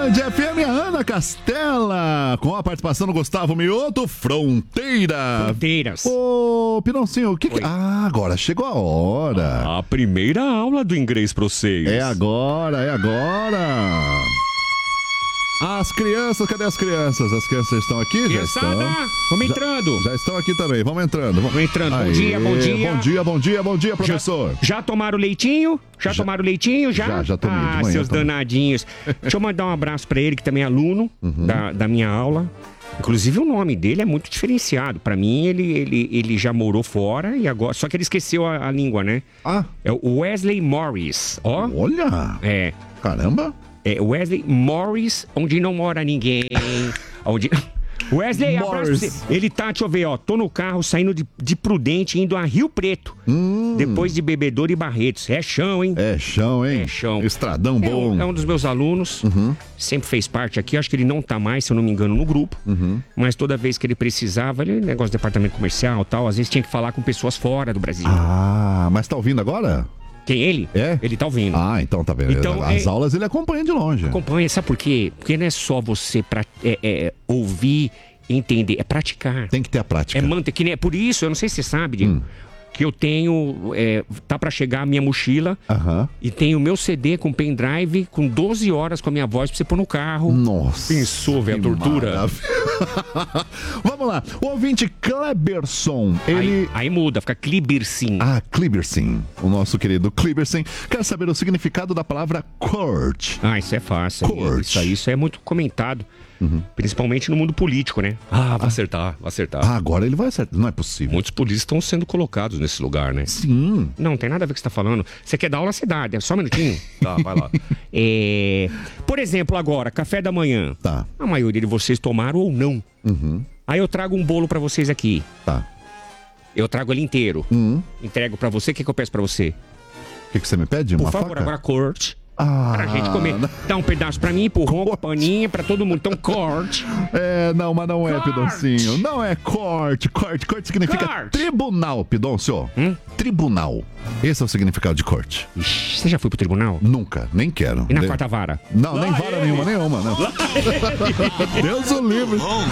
Band FM, a Ana Castela, com a participação do Gustavo Mioto, Fronteiras. Ô, Pinoncinho, o que que... Ah, agora chegou a hora. A primeira aula do inglês pra vocês. É agora. As crianças, cadê as crianças? As crianças estão aqui? Criançada, já estão. Vamos entrando. Já estão aqui também, vamos entrando. Vamos entrando. Aê, bom dia, professor. Já tomaram leitinho? Já tomaram leitinho? Já tomei de manhã. Seus também. danadinhos. Deixa eu mandar um abraço pra ele, que também é aluno da minha aula. Inclusive o nome dele é muito diferenciado. Pra mim, ele já morou fora e agora... Só que ele esqueceu a língua, né? Ah. É o Wesley Morris. Ó. Olha. É. Caramba. É Wesley Morris, onde não mora ninguém. Onde... Wesley, abraço pra você. Ele tá, deixa eu ver, ó. Tô no carro saindo de Prudente, indo a Rio Preto. Depois de Bebedouro e Barretos. É chão, hein? É chão, hein? É chão. Estradão bom. É um dos meus alunos. Sempre fez parte aqui. Acho que ele não tá mais, se eu não me engano, no grupo. Mas toda vez que ele precisava, ele negócio de departamento comercial e tal, às vezes tinha que falar com pessoas fora do Brasil. Ah, mas tá ouvindo agora? Quem ele? É? Ele tá ouvindo. Ah, então tá vendo. Então, As aulas ele acompanha de longe. Acompanha, sabe por quê? Porque não é só você ouvir, entender, é praticar. Tem que ter a prática. É manter, que nem é por isso, eu não sei se você sabe, Diego, que eu tenho, tá pra chegar a minha mochila e tenho o meu CD com pendrive com 12 horas com a minha voz pra você pôr no carro. Nossa. Pensou, velho, a tortura. Vamos lá. O ouvinte Kleberson, ele... Aí muda, fica Klibersin. Ah, Klibersin. O nosso querido Klibersin quer saber o significado da palavra court. Ah, isso é fácil. Court. Isso é muito comentado. Principalmente no mundo político, né? Vai acertar. Ah, agora ele vai acertar. Não é possível. Muitos políticos estão sendo colocados nesse lugar, né? Sim. Não tem nada a ver com o que você tá falando. Você quer dar aula, você dá. Só um minutinho. Tá, vai lá. Por exemplo, agora, café da manhã. Tá. A maioria de vocês tomaram ou não. Aí eu trago um bolo pra vocês aqui. Tá. Eu trago ele inteiro. Entrego pra você. O que eu peço pra você? O que você me pede? Por Uma favor, faca? agora corte. Pra gente comer. Dá um pedaço pra mim, pro Ronco, paninha, pra todo mundo. Então, corte. Não, mas não é, Pidoncinho. Não é corte. Corte significa tribunal, Pidoncio. Tribunal. Esse é o significado de corte. Ixi, você já foi pro tribunal? Nunca, nem quero. E na quarta vara? Não, nem vara nenhuma. Não. Deus o livre.